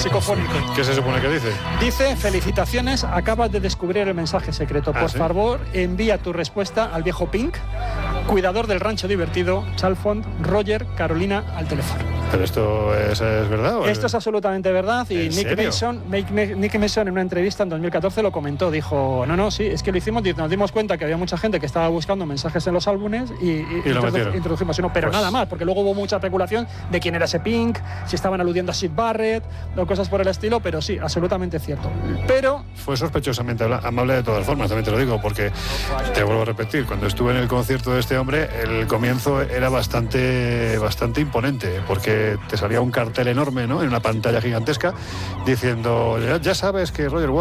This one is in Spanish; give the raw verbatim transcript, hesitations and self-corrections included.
psicofónico. ¿Qué se supone que dice? Dice: felicitaciones, acabas de descubrir el mensaje secreto. Por ¿Ah, sí? favor, envía tu respuesta al viejo Pink, cuidador del rancho divertido, Chalfont, Roger, Carolina, al teléfono. ¿Pero esto es, es verdad? ¿O Esto es absolutamente verdad y Nick serio? Mason, Nick Mason en una entrevista en dos mil catorce lo comentó. Dijo: no, no, sí, es que lo hicimos, nos dimos cuenta que había mucha gente que estaba buscando mensajes en los álbumes y, y, y lo metieron. Introdujimos uno, pero pues nada más, porque luego hubo mucha especulación de quién era ese Pink, si estaban aludiendo a Syd Barrett o cosas por el estilo, pero sí, absolutamente cierto. Pero fue sospechosamente amable de todas formas, también te lo digo, porque te vuelvo a repetir, cuando estuve en el concierto de este hombre, el comienzo era bastante, bastante imponente, porque te salía un cartel enorme, ¿no?, en una pantalla gigantesca, diciendo: ya, ya sabes que Roger Waters